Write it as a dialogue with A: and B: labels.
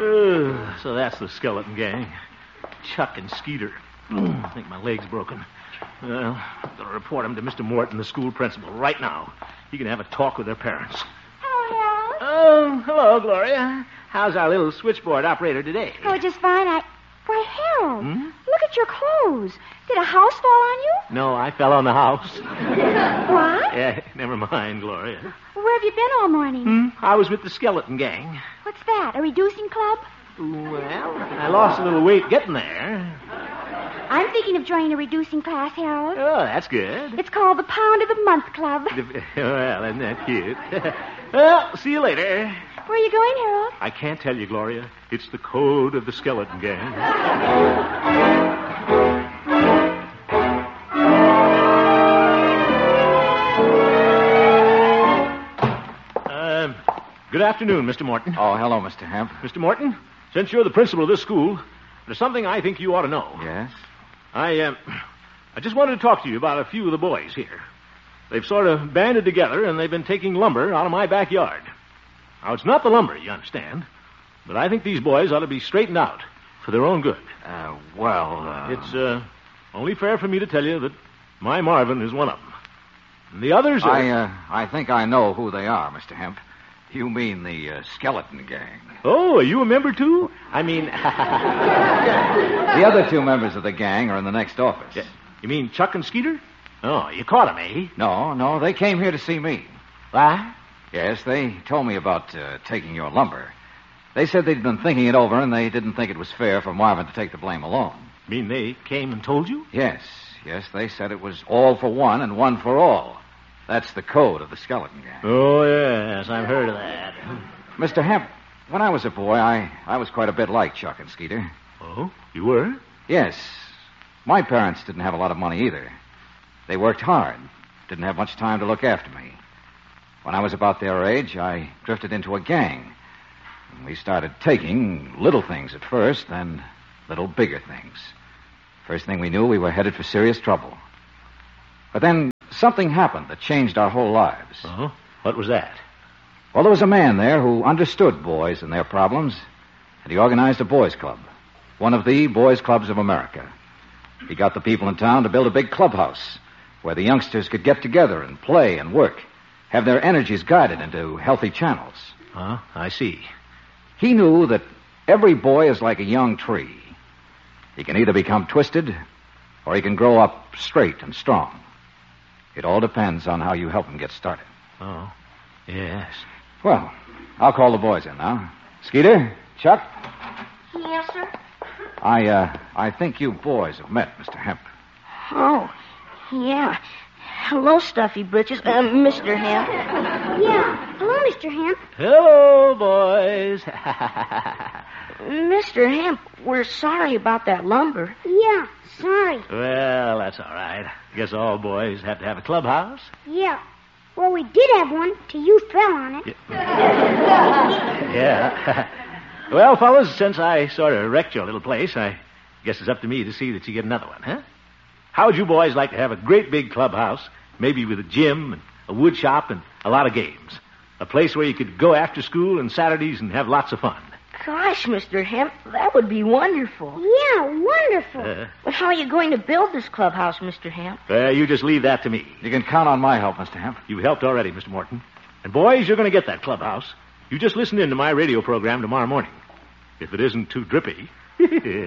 A: So that's the skeleton gang. Chuck and Skeeter. I think my leg's broken. Well, I'm going to report them to Mr. Morton, the school principal, right now. He can have a talk with their parents.
B: Hello, Harold.
A: Oh, hello, Gloria. How's our little switchboard operator today?
B: Oh, just fine. Why, Harold, look at your clothes. Did a house fall on you?
A: No, I fell on the house.
B: What?
A: Yeah, never mind, Gloria.
B: Where have you been all morning?
A: I was with the skeleton gang.
B: What's that, a reducing club?
A: Well, I lost a little weight getting there.
B: I'm thinking of joining a reducing class, Harold.
A: Oh, that's good.
B: It's called the Pound of the Month Club.
A: Well, isn't that cute? Well, see you later.
B: Where are you going, Harold?
A: I can't tell you, Gloria. It's the code of the skeleton gang. Good afternoon, Mr. Morton.
C: Oh, hello, Mr. Hemp.
A: Mr. Morton, since you're the principal of this school, there's something I think you ought to know.
C: Yes?
A: I just wanted to talk to you about a few of the boys here. They've sort of banded together, and they've been taking lumber out of my backyard. Now, it's not the lumber, you understand, but I think these boys ought to be straightened out for their own good. It's only fair for me to tell you that my Marvin is one of them. And the others are...
C: I think I know who they are, Mr. Hemp. You mean the skeleton gang.
A: Oh, are you a member, too? I mean...
C: The other two members of the gang are in the next office.
A: Yeah. You mean Chuck and Skeeter? Oh, you caught them, eh?
C: No, they came here to see me.
A: What?
C: Yes, they told me about taking your lumber. They said they'd been thinking it over, and they didn't think it was fair for Marvin to take the blame alone.
A: You mean they came and told you?
C: Yes, they said it was all for one and one for all. That's the code of the skeleton gang.
A: Oh, yes, I've heard of that.
C: Mr. Hemp, when I was a boy, I was quite a bit like Chuck and Skeeter.
A: Oh, you were?
C: Yes. My parents didn't have a lot of money either. They worked hard, didn't have much time to look after me. When I was about their age, I drifted into a gang. We started taking little things at first, then little bigger things. First thing we knew, we were headed for serious trouble. But then something happened that changed our whole lives.
A: Uh-huh. What was that?
C: Well, there was a man there who understood boys and their problems, and he organized a boys' club, one of the boys' clubs of America. He got the people in town to build a big clubhouse where the youngsters could get together and play and work, have their energies guided into healthy channels.
A: Huh? I see.
C: He knew that every boy is like a young tree. He can either become twisted or he can grow up straight and strong. It all depends on how you help him get started.
A: Oh, yes.
C: Well, I'll call the boys in now. Skeeter, Chuck?
B: Yes, sir.
C: I think you boys have met Mr. Hemp.
D: Oh, yeah. Hello, Stuffy Britches. Mr. Hemp.
B: Yeah. Hello, Mr. Hemp.
A: Hello, boys.
D: Mr. Hemp, we're sorry about that lumber.
B: Yeah, sorry.
A: Well, that's all right. Guess all boys have to have a clubhouse.
B: Yeah. Well, we did have one till you fell on it.
A: Yeah. Well, fellas, since I sort of wrecked your little place, I guess it's up to me to see that you get another one, huh? How would you boys like to have a great big clubhouse, maybe with a gym and a wood shop and a lot of games? A place where you could go after school and Saturdays and have lots of fun.
D: Gosh, Mr. Hemp, that would be wonderful.
B: Yeah, wonderful.
D: But how are you going to build this clubhouse, Mr. Hemp?
A: You just leave that to me.
C: You can count on my help, Mr. Hemp.
A: You've helped already, Mr. Morton. And boys, you're going to get that clubhouse. You just listen in to my radio program tomorrow morning. If it isn't too drippy.